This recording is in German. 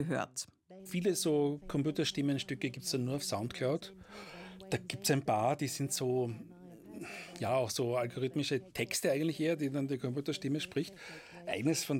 gehört. Viele so Computerstimmenstücke gibt es dann nur auf Soundcloud. Da gibt es ein paar, die sind so, ja, auch so algorithmische Texte eigentlich eher, die dann die Computerstimme spricht. Eines von